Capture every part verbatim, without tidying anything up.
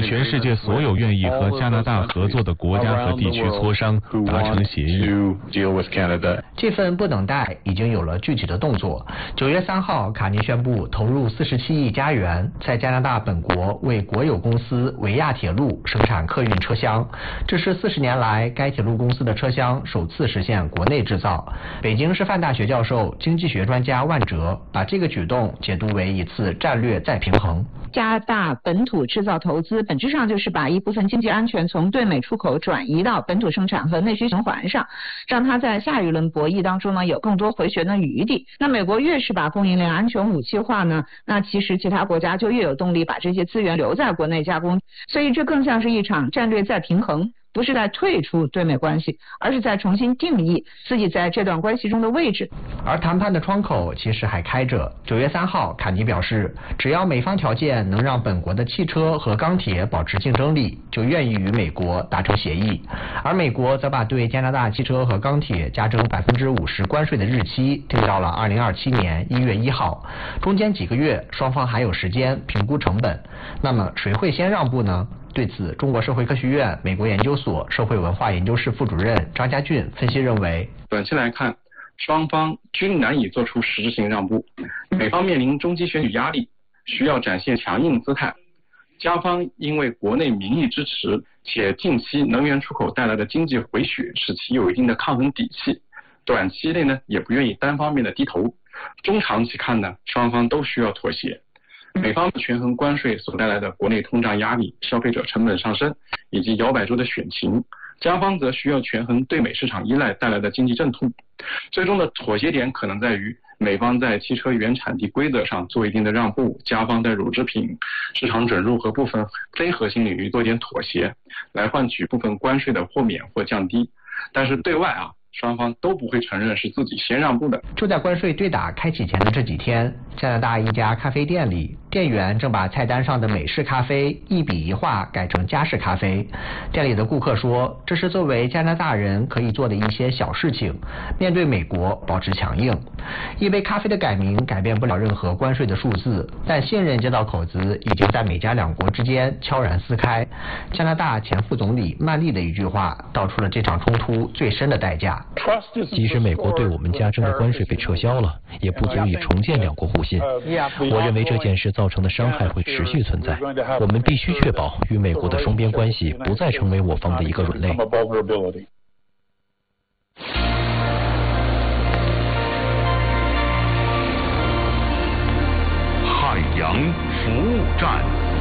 全世界所有愿意和加拿大合作的国家和地区磋商，达成协议。 这份不等待已经有了具体的动作。九月三号，卡尼宣布投入四十七亿加元，在加拿大本国为国有公司维亚铁路生产客运车厢。这是四十年来该铁路公司的车厢首次实现国内制造。北京师范大学教授、经济学专家万哲把这个举动解读为一次战略再平衡。 加拿大本土制造投资本质上就是把一部分经济安全从对美出口转移到本土生产和内需循环上，让它在下一轮博弈当中呢有更多回旋的余地。那美国越是把供应链安全武器化呢，那其实其他国家就越有动力把这些资源留在国内加工，所以这更像是一场战略再平衡。不是在退出对美关系，而是在重新定义自己在这段关系中的位置。 而谈判的窗口其实还开着。九月三号，卡尼表示，只要美方条件能让本国的汽车和钢铁保持竞争力，就愿意与美国达成协议。而美国则把对加拿大汽车和钢铁加征百分之五十关税的日期定到了二零二七年一月一号。中间几个月，双方还有时间评估成本。那么谁会先让步呢？对此，中国社会科学院美国研究所社会文化研究室副主任张家俊分析认为， 短期来看，双方均难以做出实质性让步。美方面临中期选举压力，需要展现强硬姿态；加方因为国内民意支持，且近期能源出口带来的经济回血使其有一定的抗衡底气，短期内呢也不愿意单方面的低头。中长期看呢，双方都需要妥协。美方权衡关税所带来的国内通胀压力、消费者成本上升以及摇摆州的选情，加方则需要权衡对美市场依赖带来的经济阵痛。最终的妥协点可能在于美方在汽车原产地规则上做一定的让步，加方在乳制品市场准入和部分非核心领域做一点妥协，来换取部分关税的豁免或降低。但是对外啊，双方都不会承认是自己先让步的。 就在关税对打开启前的这几天，加拿大一家咖啡店里，店员正把菜单上的美式咖啡一笔一画改成加式咖啡。店里的顾客说，这是作为加拿大人可以做的一些小事情，面对美国保持强硬。一杯咖啡的改名改变不了任何关税的数字，但信任这道口子已经在美加两国之间悄然撕开。加拿大前副总理曼丽的一句话道出了这场冲突最深的代价。 即使美国对我们加征的关税被撤销了，也不足以重建两国互信。我认为这件事造成的伤害会持续存在，我们必须确保与美国的双边关系不再成为我方的一个软肋。 海洋服务站。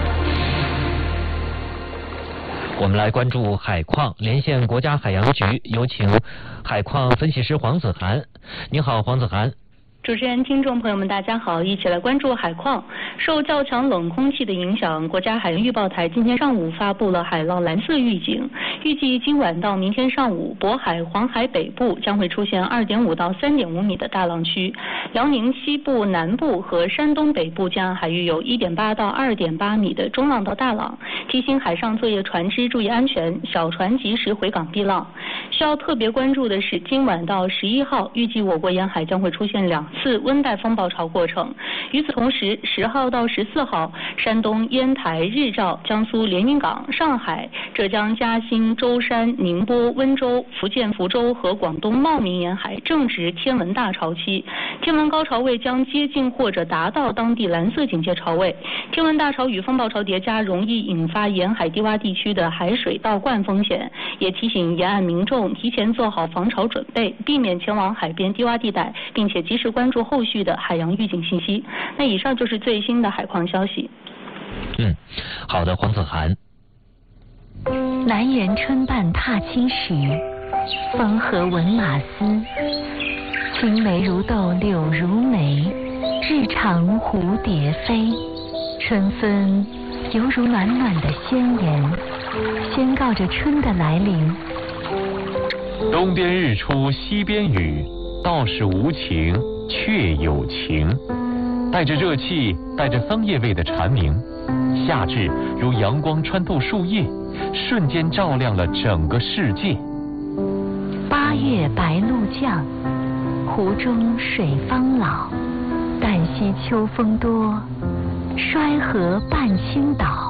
我们来关注海况，连线国家海洋局，有请海况分析师黄子涵。你好，黄子涵。 主持人、听众朋友们，大家好，一起来关注海况。受较强冷空气的影响，国家海洋预报台今天上午发布了海浪蓝色预警，预计今晚到明天上午，渤海、黄海北部将会出现二点五到三点五米的大浪区，辽宁西部、南部和山东北部江岸海域有一点八到二点八米的中浪到大浪，提醒海上作业船只注意安全，小船及时回港避浪。需要特别关注的是，今晚到十一号，预计我国沿海将会出现两次温带风暴潮过程。与此同时，十号到十四号，山东烟台、日照、江苏连云港、上海、浙江嘉兴、舟山、宁波、温州、福建福州和广东茂名沿海正值天文大潮期，天文高潮位将接近或者达到当地蓝色警戒潮位。天文大潮与风暴潮叠加，容易引发沿海低洼地区的海水倒灌风险，也提醒沿岸民众提前做好防潮准备，避免前往海边低洼地带，并且及时关注后续的海洋预警信息。那以上就是最新的海况消息。 嗯，好的，黄子涵。 南园春半踏青时，风和闻马嘶。青梅如豆柳如眉，日长蝴蝶飞。春分犹如暖暖的宣言，宣告着春的来临。 东边日出西边雨，道是无晴却有情。带着热气，带着桑叶味的蝉鸣，夏至如阳光穿透树叶，瞬间照亮了整个世界。 八月白露降，湖中水方老。旦夕秋风多，衰荷半倾倒。